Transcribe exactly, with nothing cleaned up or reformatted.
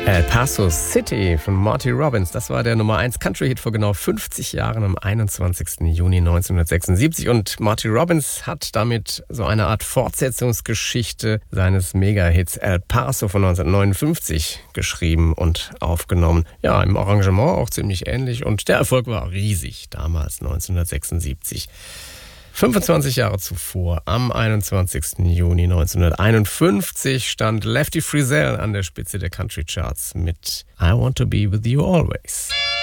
El Paso City von Marty Robbins, das war der Nummer eins Country-Hit vor genau fünfzig Jahren am einundzwanzigsten Juni neunzehnhundertsechsundsiebzig. Und Marty Robbins hat damit so eine Art Fortsetzungsgeschichte seines Mega-Hits El Paso von neunzehnhundertneunundfünfzig geschrieben und aufgenommen. Ja, im Arrangement auch ziemlich ähnlich und der Erfolg war riesig damals, neunzehnhundertsechsundsiebzig. fünfundzwanzig Jahre zuvor, am einundzwanzigsten Juni neunzehnhunderteinundfünfzig, stand Lefty Frizzell an der Spitze der Country Charts mit I Want to Be With You Always.